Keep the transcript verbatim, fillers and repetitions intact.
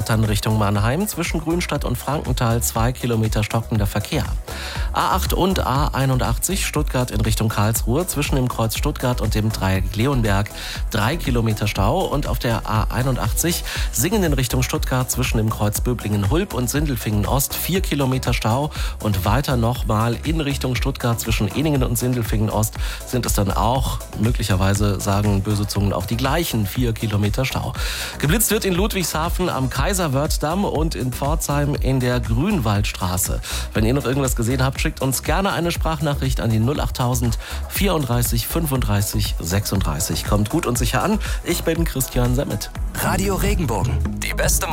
dann Richtung Mannheim. Zwischen Grünstadt und Frankenthal zwei Kilometer stockender Verkehr. A acht und A einundachtzig Stuttgart in Richtung Karlsruhe. Zwischen dem Kreuz Stuttgart und dem Dreieck Leonberg drei Kilometer Stau. Und auf der A einundachtzig Singen in Richtung Stuttgart zwischen dem Kreuz Böblingen-Hulb und Sindelfingen Ost vier Kilometer Stau. Und weiter nochmal in Richtung Stuttgart zwischen Ehningen und Sindelfingen Ost sind es dann auch, möglicherweise sagen böse Zungen, auch die gleichen vier Kilometer Stau. Geblitzt wird in Ludwigshafen am Kaiserwörthdamm und in Pforzheim in der Grünwaldstraße. Wenn ihr noch irgendwas gesehen habt, schickt uns gerne eine Sprachnachricht an die null achttausend vierunddreißig fünfunddreißig sechsunddreißig. Kommt gut und sicher an. Ich bin Christian Semmet. Radio Regenbogen. Die beste